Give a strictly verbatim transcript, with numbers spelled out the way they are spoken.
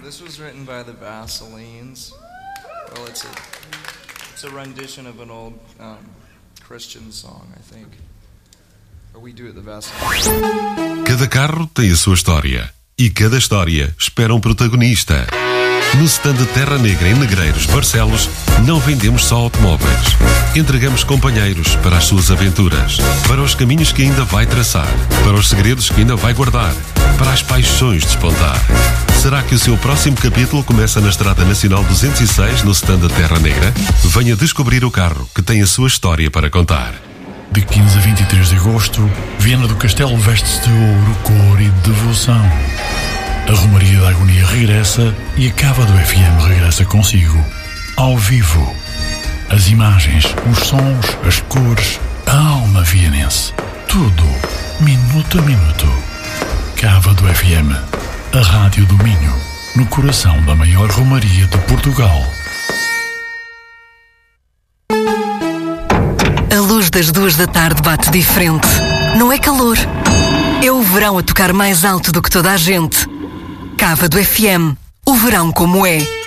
This was written by the Vaselines. Well, it's a it's a rendition of an old um, Christian song, I think. Or we do it the Vaselines. Cada carro tem a sua história e cada história espera um protagonista. No stand Terra Negra em Negreiros, Barcelos, não vendemos só automóveis. Entregamos companheiros para as suas aventuras, para os caminhos que ainda vai traçar, para os segredos que ainda vai guardar, para as paixões despontar. Será que o seu próximo capítulo começa na Estrada Nacional duzentos e seis, no stand Terra Negra? Venha descobrir o carro que tem a sua história para contar. De quinze a vinte e três de agosto, Viana do Castelo veste-se de ouro, cor e devoção. A Romaria da Agonia regressa e a Cava do F M regressa consigo. Ao vivo. As imagens, os sons, as cores, a alma vianense. Tudo, minuto a minuto. Cava do F M, a Rádio do Minho, no coração da maior Romaria de Portugal. A luz das duas da tarde bate diferente. Não é calor. É o verão a tocar mais alto do que toda a gente. Cava do F M. O verão como é.